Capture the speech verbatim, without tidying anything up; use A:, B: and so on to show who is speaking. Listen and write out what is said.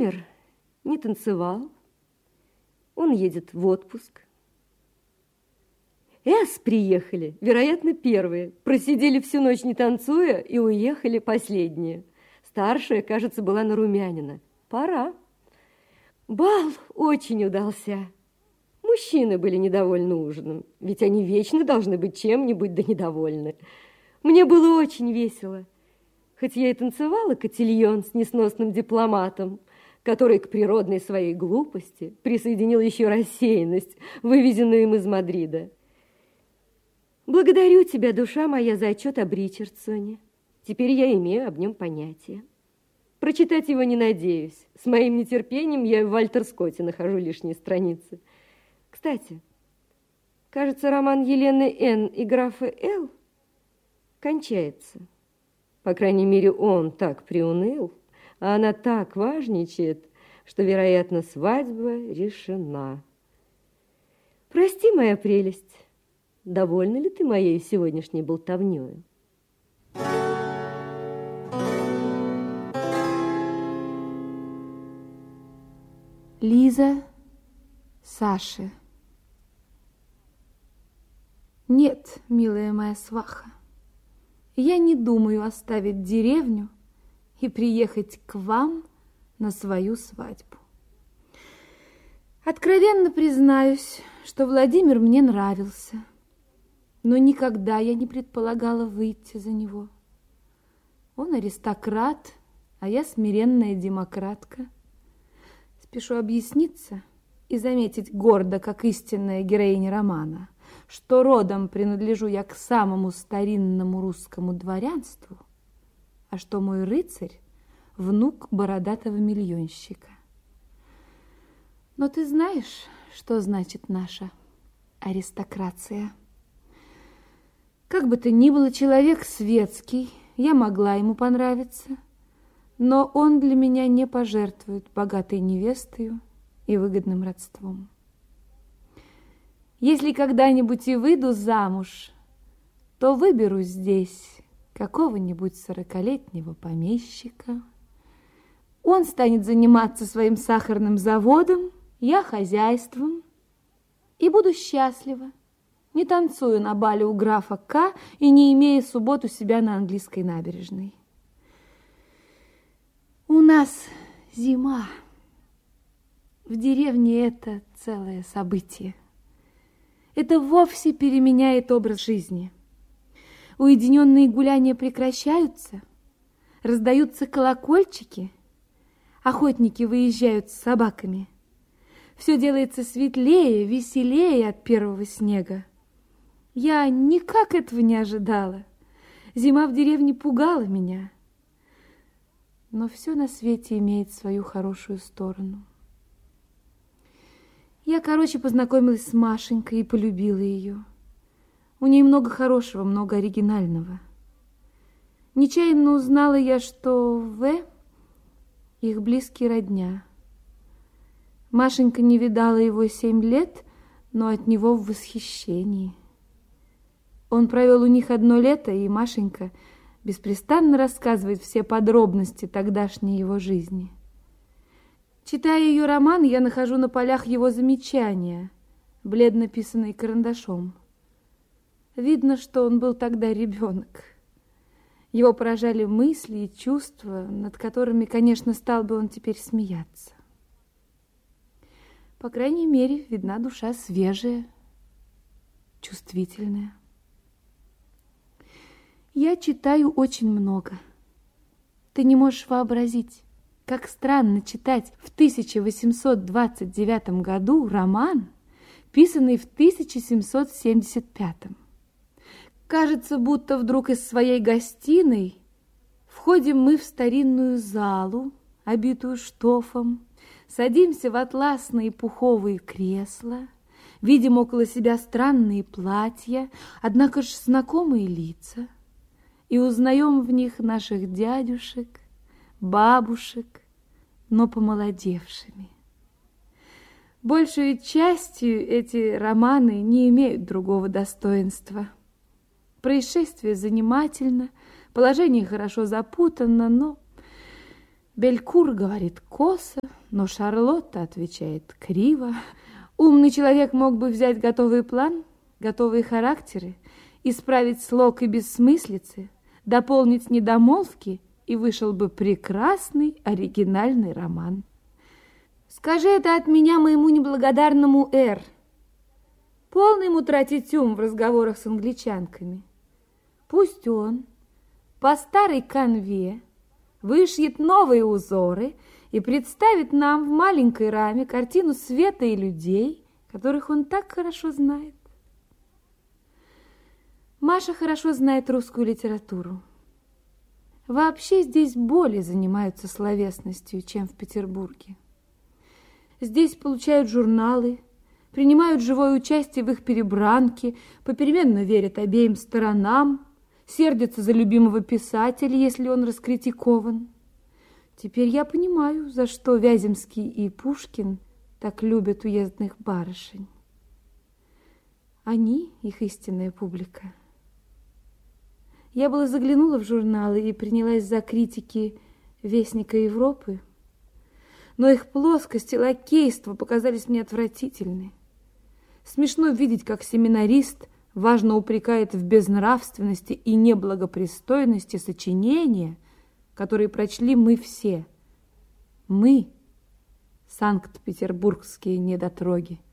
A: Владимир не танцевал. Он едет в отпуск. Эс приехали, вероятно, первые. Просидели всю ночь не танцуя и уехали последние. Старшая, кажется, была нарумянина. Пора. Бал очень удался. Мужчины были недовольны ужином, ведь они вечно должны быть чем-нибудь да недовольны. Мне было очень весело. Хоть я и танцевала котильон с несносным дипломатом, который к природной своей глупости присоединил еще рассеянность, вывезенную им из Мадрида. Благодарю тебя, душа моя, за отчет об Ричардсоне. Теперь я имею об нем понятие. Прочитать его не надеюсь. С моим нетерпением я в Вальтер Скотте нахожу лишние страницы. Кстати, кажется, роман Елены Н. и графа Л. кончается. По крайней мере, он так приуныл, а она так важничает, что, вероятно, свадьба решена. Прости, моя прелесть, довольна ли ты моей сегодняшней болтовнёю?
B: Лиза Саше. Нет, милая моя сваха, я не думаю оставить деревню и приехать к вам на свою свадьбу. Откровенно признаюсь, что Владимир мне нравился, но никогда я не предполагала выйти за него. Он аристократ, а я смиренная демократка. Спешу объясниться и заметить гордо, как истинная героиня романа, что родом принадлежу я к самому старинному русскому дворянству, а что мой рыцарь – внук бородатого миллионщика. Но ты знаешь, что значит наша аристокрация? Как бы то ни было, человек светский, я могла ему понравиться, но он для меня не пожертвует богатой невестою и выгодным родством. Если когда-нибудь и выйду замуж, то выберу здесь какого-нибудь сорокалетнего помещика. Он станет заниматься своим сахарным заводом, я хозяйством, и буду счастлива, не танцую на бале у графа К и не имея субботу себя на английской набережной. У нас зима. В деревне это целое событие. Это вовсе переменяет образ жизни. Уединенные гуляния прекращаются, раздаются колокольчики, охотники выезжают с собаками. Все делается светлее, веселее от первого снега. Я никак этого не ожидала. Зима в деревне пугала меня. Но все на свете имеет свою хорошую сторону. Я, короче, познакомилась с Машенькой и полюбила ее. У нее много хорошего, много оригинального. Нечаянно узнала я, что В их близкий родня. Машенька не видала его семь лет, но от него в восхищении. Он провел у них одно лето, и Машенька беспрестанно рассказывает все подробности тогдашней его жизни. Читая ее роман, я нахожу на полях его замечания, бледно писанные карандашом. Видно, что он был тогда ребенок. Его поражали мысли и чувства, над которыми, конечно, стал бы он теперь смеяться. По крайней мере, видна душа свежая, чувствительная. Я читаю очень много. Ты не можешь вообразить, как странно читать в тысяча восемьсот двадцать девятом году роман, писанный в тысяча семьсот семьдесят пятом. Кажется, будто вдруг из своей гостиной входим мы в старинную залу, обитую штофом, садимся в атласные пуховые кресла, видим около себя странные платья, однако же знакомые лица, и узнаем в них наших дядюшек, бабушек, но помолодевшими. Большей частью эти романы не имеют другого достоинства. Происшествие занимательно, положение хорошо запутано, но Белькур говорит косо, но Шарлотта отвечает криво. Умный человек мог бы взять готовый план, готовые характеры, исправить слог и бессмыслицы, дополнить недомолвки, и вышел бы прекрасный оригинальный роман. Скажи это от меня моему неблагодарному Эр. Полно ему тратить ум в разговорах с англичанками. Пусть он по старой канве вышьет новые узоры и представит нам в маленькой раме картину света и людей, которых он так хорошо знает. Маша хорошо знает русскую литературу. Вообще здесь более занимаются словесностью, чем в Петербурге. Здесь получают журналы, принимают живое участие в их перебранке, попеременно верят обеим сторонам, сердятся за любимого писателя, если он раскритикован. Теперь я понимаю, за что Вяземский и Пушкин так любят уездных барышень. Они, их истинная публика. Я была заглянула в журналы и принялась за критики Вестника Европы, но их плоскость и лакейство показались мне отвратительны. Смешно видеть, как семинарист важно упрекает в безнравственности и неблагопристойности сочинения, которые прочли мы все. Мы, санкт-петербургские недотроги.